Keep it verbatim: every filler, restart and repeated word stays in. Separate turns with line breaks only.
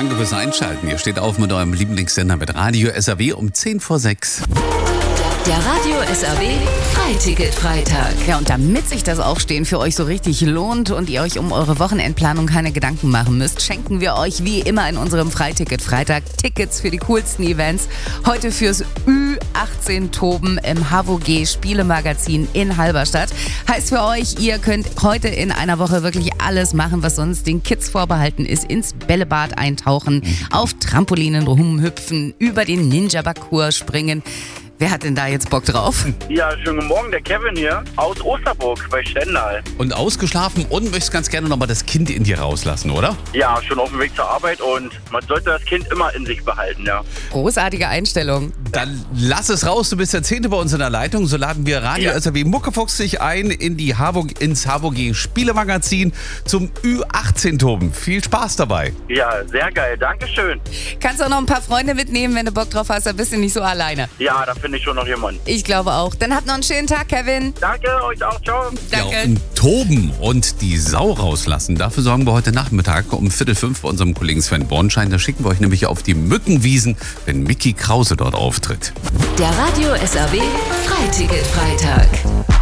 Danke fürs Einschalten. Ihr steht auf mit eurem Lieblingssender mit Radio S R W um zehn vor sechs.
Der Radio S R W Freiticket-Freitag.
Ja, und damit sich das Aufstehen für euch so richtig lohnt und ihr euch um eure Wochenendplanung keine Gedanken machen müsst, schenken wir euch wie immer in unserem Freiticket-Freitag Tickets für die coolsten Events. Heute fürs Ü achtzehn Toben im H W G Spielemagazin in Halberstadt. Heißt für euch, ihr könnt heute in einer Woche wirklich alles machen, was sonst den Kids vorbehalten ist. Ins Bällebad eintauchen, auf Trampolinen rumhüpfen, über den Ninja-Parcours springen. Wer hat denn da jetzt Bock drauf?
Ja, schönen guten Morgen, der Kevin hier aus Osterburg bei Stendal.
Und ausgeschlafen und möchtest ganz gerne nochmal das Kind in dir rauslassen, oder?
Ja, schon auf dem Weg zur Arbeit und man sollte das Kind immer in sich behalten, ja.
Großartige Einstellung.
Dann lass es raus, du bist der Zehnte bei uns in der Leitung. So laden wir Radio
Ja.
S R W Muckefuchs dich ein in die H W G, ins H W G Spielemagazin zum Ü achtzehn Toben. Viel Spaß dabei.
Ja, sehr geil, Dankeschön.
Kannst auch noch ein paar Freunde mitnehmen, wenn du Bock drauf hast, dann bist du nicht so alleine.
Ja, da finde ich schon noch jemanden.
Ich glaube auch. Dann habt noch einen schönen Tag, Kevin.
Danke, euch auch, ciao.
Danke.
Ja, und toben und die Sau rauslassen. Dafür sorgen wir heute Nachmittag um Viertel fünf bei unserem Kollegen Sven Bornschein. Da schicken wir euch nämlich auf die Mückenwiesen, wenn Micky Krause dort auftritt.
Der Radio S R W Freiticket-Freitag.